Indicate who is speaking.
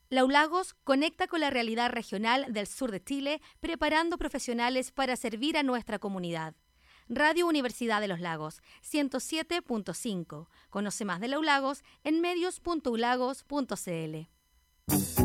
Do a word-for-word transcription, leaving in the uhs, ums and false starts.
Speaker 1: LAULAGOS conecta con la realidad regional del sur de Chile, preparando profesionales para servir a nuestra comunidad. Radio Universidad de los Lagos, ciento siete punto cinco. Conoce más de LAULAGOS en medios punto u lagos punto c l.